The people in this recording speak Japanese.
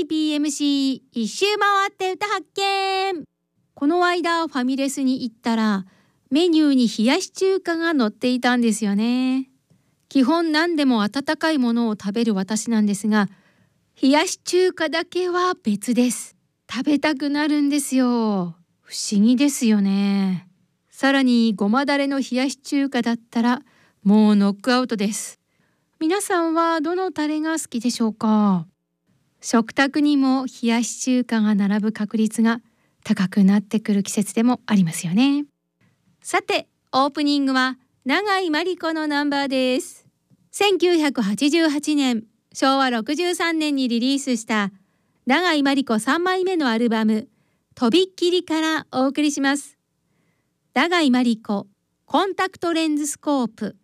TBMC 一周回って歌発見。この間ファミレスに行ったらメニューに冷やし中華が載っていたんですよね。基本何でも温かいものを食べる私なんですが、冷やし中華だけは別です。食べたくなるんですよ。不思議ですよね。さらにごまだれの冷やし中華だったらもうノックアウトです。皆さんはどのタレが好きでしょうか？食卓にも冷やし中華が並ぶ確率が高くなってくる季節でもありますよね。さて、オープニングは永井真理子のナンバーです。1988年、昭和63年にリリースした永井真理子3枚目のアルバムとびっきりからお送りします。永井真理子コンタクトレンズスコープ。